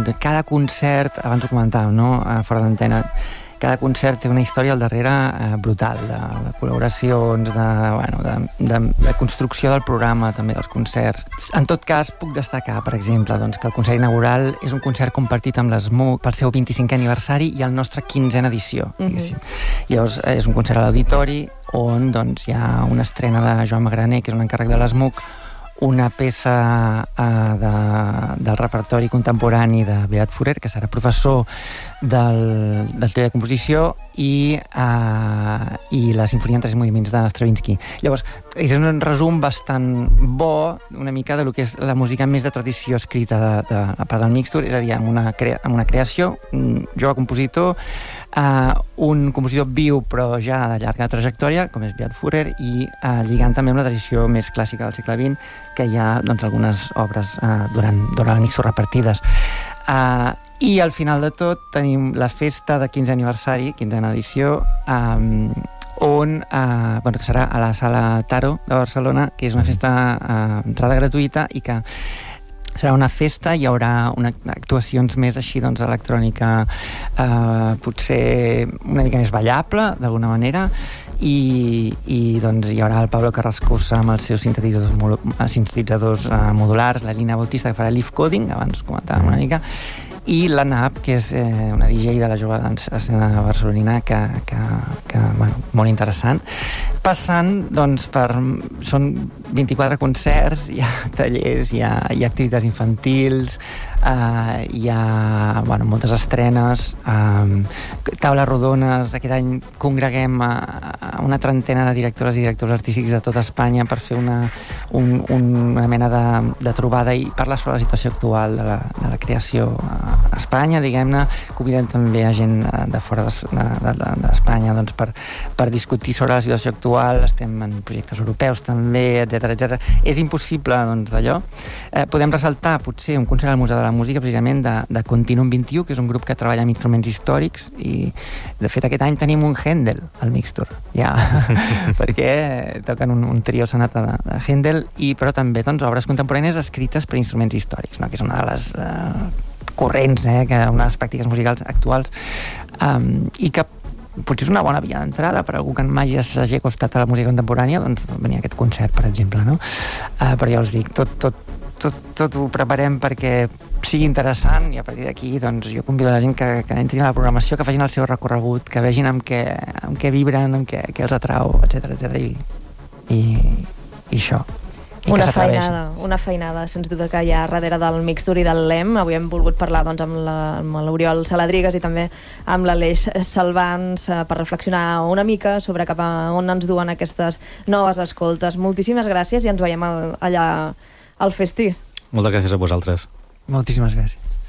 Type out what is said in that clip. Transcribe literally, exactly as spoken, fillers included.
cada concert, abans ho comentàvem, no? Fora d'antena, cada concert té una història al darrere eh, brutal, de, de col·laboracions, de, bueno, de, de, de construcció del programa, també dels concerts. En tot cas, puc destacar, per exemple, doncs, que el concert inaugural és un concert compartit amb l'S M U pel seu vint-i-cinquè aniversari i el nostre quinzena edició, diguéssim. Uh-huh. Llavors, és un concert a l'auditori on doncs, hi ha una estrena de Joan Magraner, que és un encàrrec de l'S M U C, una peça uh, de, del repertori contemporani de Beat Furer, que serà professor del, del taller de composició, i, uh, i la Sinfonia en tres moviments de Stravinsky. Llavors, és un resum bastant bo, una mica de lo que és la música més de tradició escrita de, de, a part del Mixtur, és a dir, amb una, crea, amb una creació, un jove compositor, uh, un compositor viu però ja de llarga trajectòria, com és Beat Furer, i uh, lligant també amb la tradició més clàssica del segle vint, que hi ha doncs, algunes obres uh, durant, durant el Mixtur repartides. Uh, I al final de tot tenim la festa de quinzè aniversari, quinzena edició, um, on, uh, bueno, que serà a la Sala Taro de Barcelona, que és una festa uh, entrada gratuïta i que serà una festa, hi haurà una, actuacions més així, doncs, electrònica, eh, potser una mica més ballable, d'alguna manera, i, i doncs, hi haurà el Pablo Carrascosa amb els seus sintetitzadors, sintetitzadors eh, modulars, la Lina Bautista, que farà leaf coding, abans comentàvem una mica, i la N A P, que és eh, una D J de la jove escena barcelonina que, que, que bueno, molt interessant. Passant, doncs, per... Són vint-i-quatre concerts, hi ha tallers, hi ha, hi ha activitats infantils, eh, hi ha bueno, moltes estrenes, eh, taules rodones. Aquest any congreguem a, a una trentena de directores i directors artístics de tota Espanya per fer una, un, una mena de, de trobada i parlar sobre la situació actual de la, de la creació a Espanya, diguem-ne. Convidem també a gent de fora d'Espanya doncs, per, per discutir sobre la situació actual. Estem en projectes europeus també, etcètera, etcètera. És impossible, doncs, d'allò. Eh, podem ressaltar, potser, un concert al Museu de la Música, precisament, de, de Continuum vint i u, que és un grup que treballa amb instruments històrics, i, de fet, aquest any tenim un Händel al Mixtur, ja, perquè toquen un, un trio sonata de, de Händel, i, però també, doncs, obres contemporànies escrites per instruments històrics, no? Que és una de les eh, corrents, eh, que una de les pràctiques musicals actuals, um, i que potser és una bona via d'entrada per a algú que mai s'hagi acostat a la música contemporània, doncs venir a aquest concert, per exemple, no? Uh, però ja us dic, tot, tot, tot, tot ho preparem perquè sigui interessant, i a partir d'aquí doncs, jo convido la gent que, que entrin a la programació, que facin el seu recorregut, que vegin amb què, amb què vibren, amb què, què els atrau, etcètera, etcètera, i, i, i això. Una feinada, una feinada, sens dubte, que hi ha darrere del Mixtur i del L E M. Avui hem volgut parlar doncs, amb l'Oriol Saladrigues i també amb l'Aleix Salvans eh, per reflexionar una mica sobre cap a on ens duen aquestes noves escoltes. Moltíssimes gràcies i ens veiem al, allà al festi. Moltes gràcies a vosaltres. Moltíssimes gràcies.